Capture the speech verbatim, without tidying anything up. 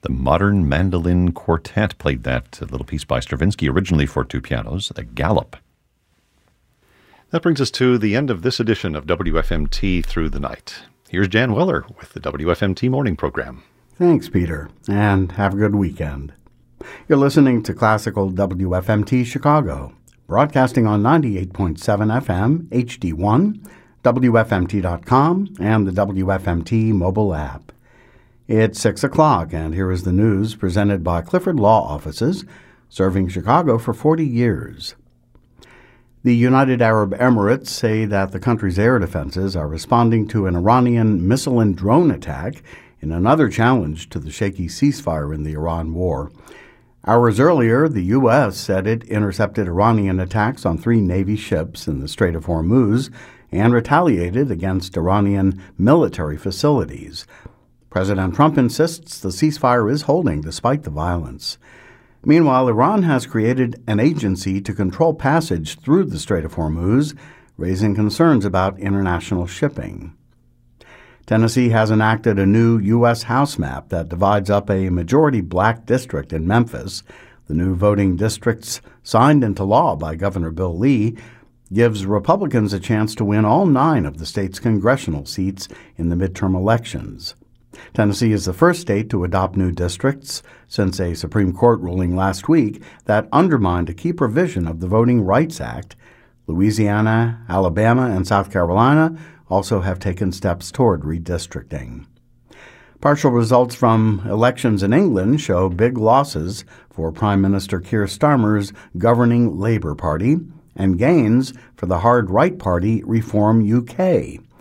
The Modern Mandolin Quartet played that little piece by Stravinsky, originally for two pianos, a Galop. That brings us to the end of this edition of W F M T Through the Night. Here's Jan Weller with the W F M T Morning Program. Thanks, Peter, and have a good weekend. You're listening to Classical W F M T Chicago, broadcasting on ninety-eight point seven F M, H D one, W F M T dot com, and the W F M T mobile app. It's six o'clock, and here is the news presented by Clifford Law Offices, serving Chicago for forty years. The United Arab Emirates say that the country's air defenses are responding to an Iranian missile and drone attack in another challenge to the shaky ceasefire in the Iran war. Hours earlier, the U S said it intercepted Iranian attacks on three Navy ships in the Strait of Hormuz and retaliated against Iranian military facilities. President Trump insists the ceasefire is holding despite the violence. Meanwhile, Iran has created an agency to control passage through the Strait of Hormuz, raising concerns about international shipping. Tennessee has enacted a new U S House map that divides up a majority black district in Memphis. The new voting districts, signed into law by Governor Bill Lee, gives Republicans a chance to win all nine of the state's congressional seats in the midterm elections. Tennessee is the first state to adopt new districts since a Supreme Court ruling last week that undermined a key provision of the Voting Rights Act. Louisiana, Alabama, and South Carolina also have taken steps toward redistricting. Partial results from elections in England show big losses for Prime Minister Keir Starmer's governing Labour Party and gains for the hard right party Reform U K.